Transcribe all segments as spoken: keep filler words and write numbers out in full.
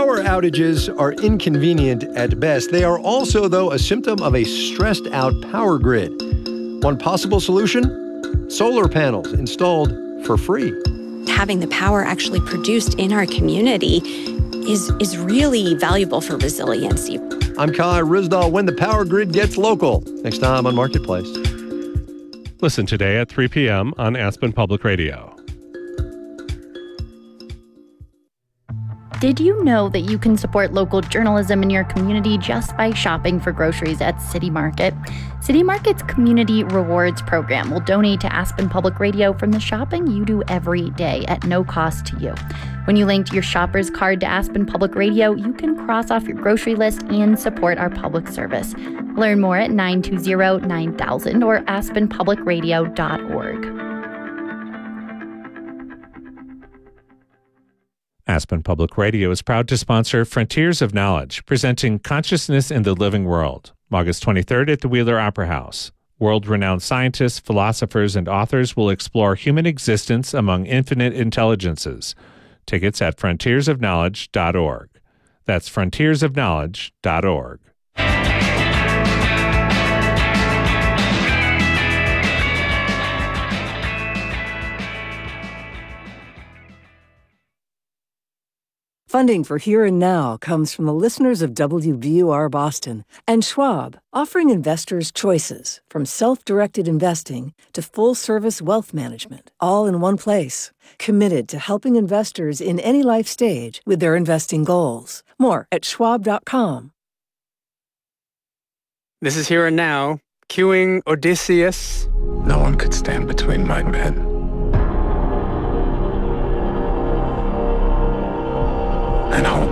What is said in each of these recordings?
Power outages are inconvenient at best. They are also, though, a symptom of a stressed out power grid. One possible solution? Solar panels installed for free. Having the power actually produced in our community is, is really valuable for resiliency. I'm Kai Ryssdal. When the power grid gets local. Next time on Marketplace. Listen today at three p.m. on Aspen Public Radio. Did you know that you can support local journalism in your community just by shopping for groceries at City Market? City Market's Community Rewards program will donate to Aspen Public Radio from the shopping you do every day at no cost to you. When you link your shopper's card to Aspen Public Radio, you can cross off your grocery list and support our public service. Learn more at nine two zero nine thousand or aspen public radio dot org. Aspen Public Radio is proud to sponsor Frontiers of Knowledge, presenting Consciousness in the Living World, August twenty-third at the Wheeler Opera House. World-renowned scientists, philosophers, and authors will explore human existence among infinite intelligences. Tickets at frontiers of knowledge dot org. That's frontiers of knowledge dot org. Funding for Here and Now comes from the listeners of W B U R Boston and Schwab, offering investors choices from self-directed investing to full-service wealth management, all in one place. Committed to helping investors in any life stage with their investing goals. More at schwab dot com. This is Here and Now, cueing Odysseus. No one could stand between my men and home.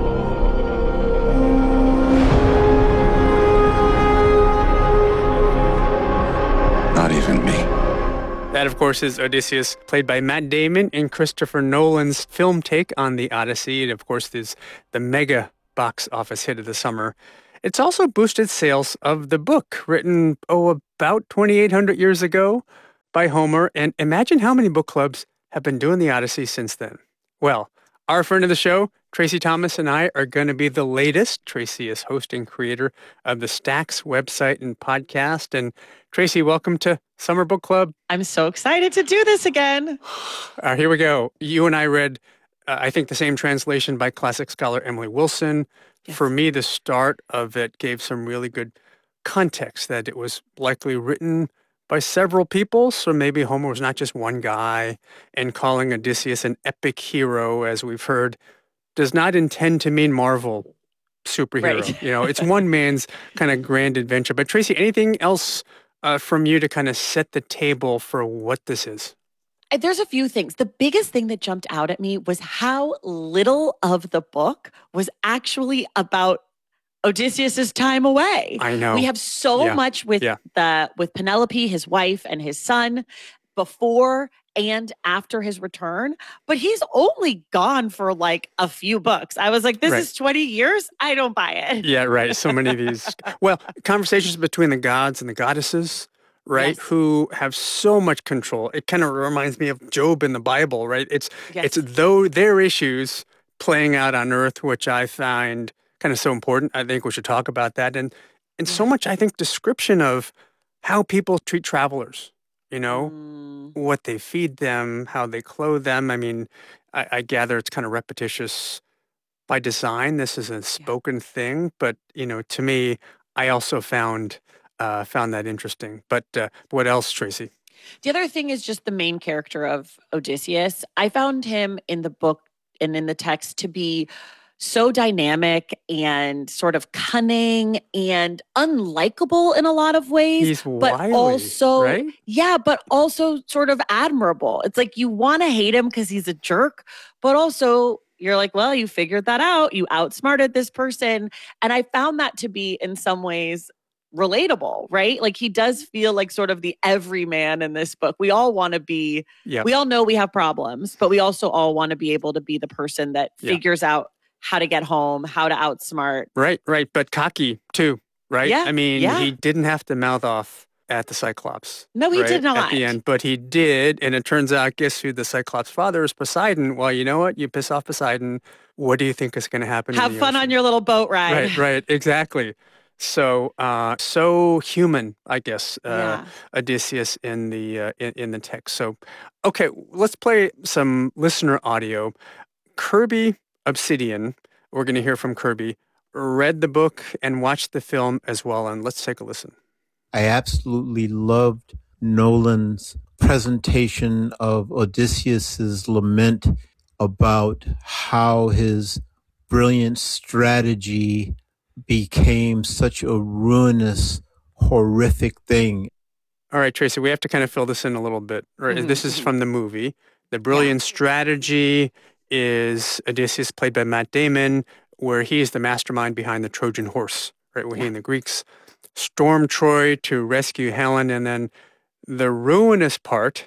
Not even me. That, of course, is Odysseus, played by Matt Damon in Christopher Nolan's film take on the Odyssey. And, of course, is the mega box office hit of the summer. It's also boosted sales of the book, written, oh, about twenty-eight hundred years ago by Homer. And imagine how many book clubs have been doing the Odyssey since then. Well, our friend of the show, Tracy Thomas, and I are going to be the latest. Tracy is host and creator of the Stacks website and podcast. And Tracy, welcome to Summer Book Club. I'm so excited to do this again. Uh, here we go. You and I read, uh, I think, the same translation by classic scholar Emily Wilson. Yes. For me, the start of it gave some really good context that it was likely written by several people, so maybe Homer was not just one guy, and calling Odysseus an epic hero, as we've heard, does not intend to mean Marvel superhero. Right. You know, it's one man's kind of grand adventure. But Tracy, anything else uh, from you to kind of set the table for what this is? There's a few things. The biggest thing that jumped out at me was how little of the book was actually about Odysseus's time away. I know. We have so yeah. much with yeah. the with Penelope, his wife, and his son before and after his return, but he's only gone for like a few books. I was like, this right. is twenty years? I don't buy it. Yeah, right. So many of these. Well, conversations between the gods and the goddesses, right? Yes. Who have so much control. It kind of reminds me of Job in the Bible, right? It's yes. it's though their issues playing out on earth, which I find kind of so important. I think we should talk about that. And and so much, I think, description of how people treat travelers, you know, mm. what they feed them, how they clothe them. I mean, I, I gather it's kind of repetitious by design. This is a spoken yeah. thing. But, you know, to me, I also found uh, found that interesting. But uh, what else, Tracy? The other thing is just the main character of Odysseus. I found him in the book and in the text to be so dynamic and sort of cunning and unlikable in a lot of ways. He's but wily, also, right? Yeah, but also sort of admirable. It's like you want to hate him because he's a jerk, but also you're like, well, you figured that out. You outsmarted this person. And I found that to be in some ways relatable, right? Like he does feel like sort of the everyman in this book. We all want to be, yep. we all know we have problems, but we also all want to be able to be the person that yep. figures out how to get home, how to outsmart. Right, right. But cocky too, right? Yeah, I mean, yeah. he didn't have to mouth off at the Cyclops. No, he right, did not. At the end, but he did, and it turns out, guess who the Cyclops' father is? Poseidon. Well, you know what? You piss off Poseidon. What do you think is going to happen? Have in the fun ocean? on your little boat ride. Right, right, exactly. So, uh, so human, I guess, uh, Yeah. Odysseus in the uh, in, in the text. So, okay, let's play some listener audio. Kirby Obsidian, we're going to hear from Kirby, read the book and watched the film as well, and let's take a listen. I absolutely loved Nolan's presentation of Odysseus's lament about how his brilliant strategy became such a ruinous, horrific thing. All right, Tracy, we have to kind of fill this in a little bit. Right? Mm-hmm. This is from the movie. The brilliant yeah. strategy is Odysseus, played by Matt Damon, where he is the mastermind behind the Trojan horse, right? Where yeah. he and the Greeks storm Troy to rescue Helen. And then the ruinous part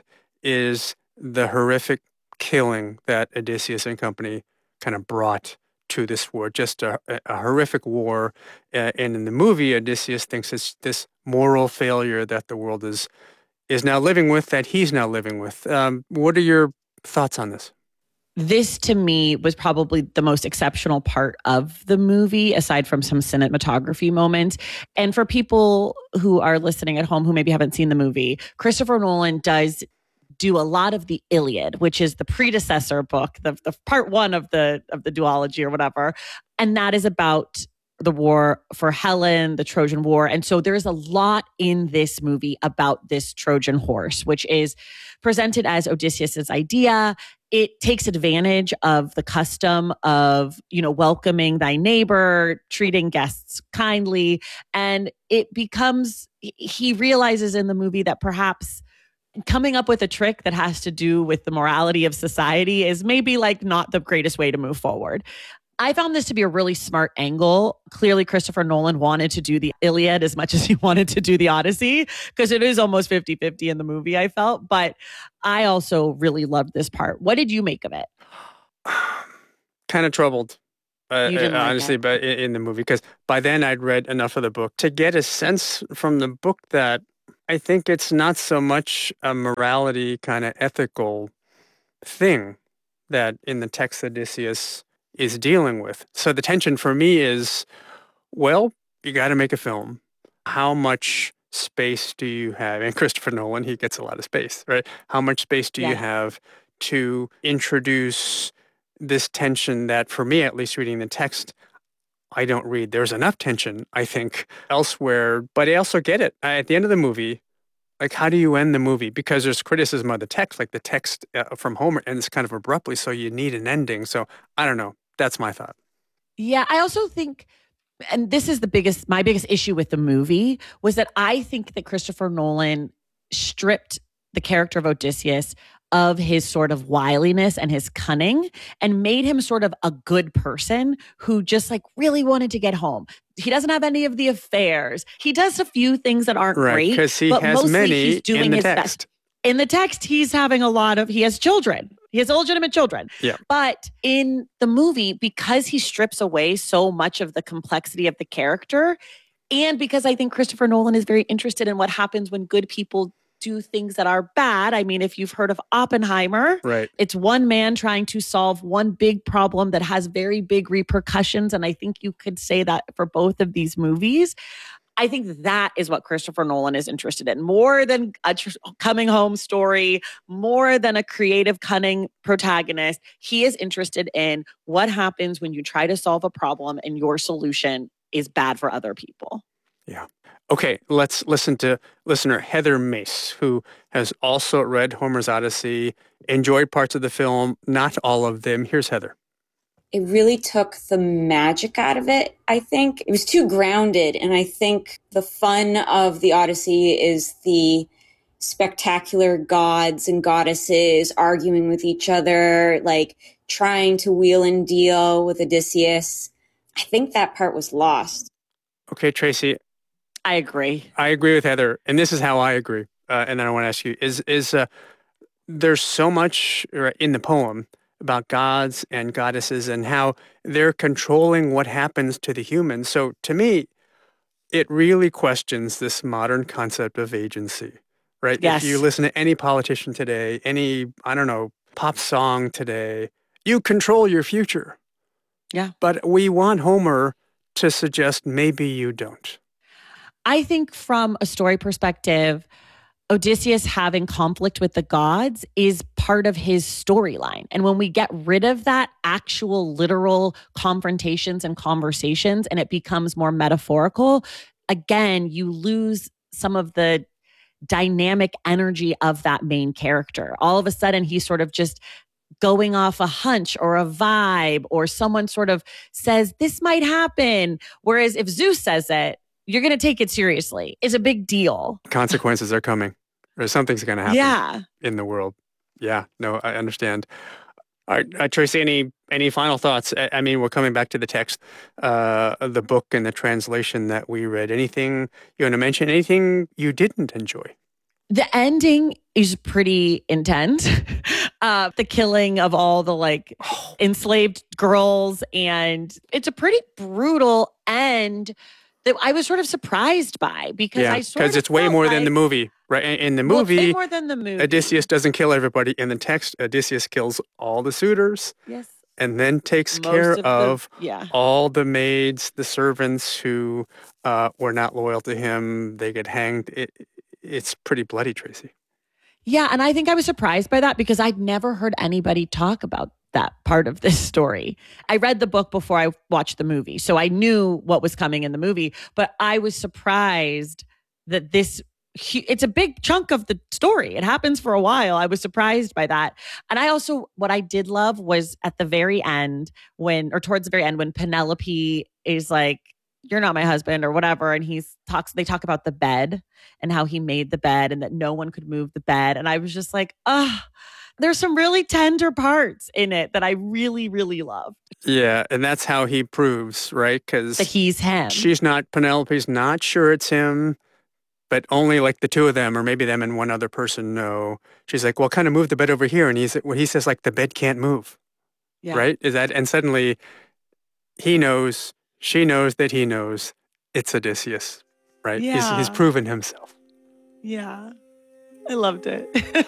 is the horrific killing that Odysseus and company kind of brought to this war, just a, a horrific war. Uh, and in the movie, Odysseus thinks it's this moral failure that the world is is now living with, that he's now living with. Um, what are your thoughts on this? This, to me, was probably the most exceptional part of the movie, aside from some cinematography moments. And for people who are listening at home who maybe haven't seen the movie, Christopher Nolan does do a lot of the Iliad, which is the predecessor book, the, the part one of the of the duology or whatever. And that is about the war for Helen, the Trojan War. And so there is a lot in this movie about this Trojan horse, which is presented as Odysseus's idea. It takes advantage of the custom of, you know, welcoming thy neighbor, treating guests kindly. And it becomes, he realizes in the movie that perhaps coming up with a trick that has to do with the morality of society is maybe like not the greatest way to move forward. I found this to be a really smart angle. Clearly, Christopher Nolan wanted to do the Iliad as much as he wanted to do the Odyssey, because it is almost fifty-fifty in the movie, I felt. But I also really loved this part. What did you make of it? Kind of troubled, uh, You didn't uh, like honestly, it. but in, in the movie, because by then I'd read enough of the book to get a sense from the book that I think it's not so much a morality kind of ethical thing that in the text Odysseus is dealing with. So the tension for me is, well, you got to make a film. How much space do you have? And Christopher Nolan, he gets a lot of space, right? How much space do Yeah. you have to introduce this tension that, for me, at least reading the text, I don't read. There's enough tension, I think, elsewhere, but I also get it. At the end of the movie, like, how do you end the movie? Because there's criticism of the text, like the text uh, from Homer ends kind of abruptly, so you need an ending. So I don't know. That's my thought. Yeah, I also think, and this is the biggest, my biggest issue with the movie, was that I think that Christopher Nolan stripped the character of Odysseus of his sort of wiliness and his cunning and made him sort of a good person who just like really wanted to get home. He doesn't have any of the affairs. He does a few things that aren't Right, great, because he but has mostly many he's doing in the his text. best. In the text, he's having a lot of, he has children. He has illegitimate children. Yeah. But in the movie, because he strips away so much of the complexity of the character, and because I think Christopher Nolan is very interested in what happens when good people do things that are bad. I mean, if you've heard of Oppenheimer, Right. it's one man trying to solve one big problem that has very big repercussions. And I think you could say that for both of these movies. I think that is what Christopher Nolan is interested in, more than a tr- coming home story, more than a creative, cunning protagonist. He is interested in what happens when you try to solve a problem and your solution is bad for other people. Yeah. Okay, let's listen to listener Heather Mace, who has also read Homer's Odyssey, enjoyed parts of the film, not all of them. Here's Heather. It really took the magic out of it, I think. It was too grounded, and I think the fun of the Odyssey is the spectacular gods and goddesses arguing with each other, like trying to wheel and deal with Odysseus. I think that part was lost. Okay, Tracy, I agree. I agree with Heather, and this is how I agree. Uh, and then I want to ask you, is is uh, there's so much in the poem about gods and goddesses and how they're controlling what happens to the humans. So to me, it really questions this modern concept of agency, right? Yes. If you listen to any politician today, any, I don't know, pop song today, you control your future. Yeah. But we want Homer to suggest maybe you don't. I think from a story perspective, Odysseus having conflict with the gods is part of his storyline. And when we get rid of that actual literal confrontations and conversations and it becomes more metaphorical, again, you lose some of the dynamic energy of that main character. All of a sudden, he's sort of just going off a hunch or a vibe, or someone sort of says, this might happen. Whereas if Zeus says it, you're going to take it seriously. It's a big deal. Consequences are coming, or something's going to happen yeah. in the world. Yeah, no, I understand. All right, uh, Tracy, any any final thoughts? I, I mean, we're coming back to the text, uh, the book and the translation that we read. Anything you want to mention? Anything you didn't enjoy? The ending is pretty intense. uh, the killing of all the like Oh. enslaved girls, and it's a pretty brutal end that I was sort of surprised by because Yeah, I sort of because it's way felt more like, than the movie, right? In, in the well, it's way movie, more than the movie. Odysseus doesn't kill everybody. In the text, Odysseus kills all the suitors Yes. and then takes Most care of the- of yeah. all the maids, the servants who uh, were not loyal to him. They get hanged. It, it's pretty bloody, Tracy. Yeah, and I think I was surprised by that because I'd never heard anybody talk about that part of this story. I read the book before I watched the movie, so I knew what was coming in the movie, but I was surprised that this, it's a big chunk of the story. It happens for a while. I was surprised by that. And I also, what I did love was at the very end when, or towards the very end, when Penelope is like, you're not my husband or whatever. And he's talks, they talk about the bed and how he made the bed and that no one could move the bed. And I was just like, ah, oh, there's some really tender parts in it that I really, really loved. Yeah, and that's how he proves, right? Because that he's him. She's not, Penelope's not sure it's him, but only like the two of them, or maybe them and one other person know. She's like, well, kind of move the bed over here. And he's, well, he says like, the bed can't move, yeah. right? Is that, and suddenly he knows, she knows that he knows it's Odysseus, right? Yeah. He's, he's proven himself. Yeah, I loved it.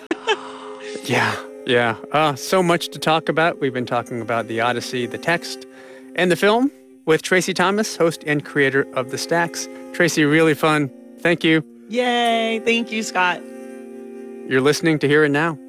Yeah, yeah. Uh, so much to talk about. We've been talking about the Odyssey, the text, and the film with Tracy Thomas, host and creator of The Stacks. Tracy, really fun. Thank you. Yay. Thank you, Scott. You're listening to Here and Now.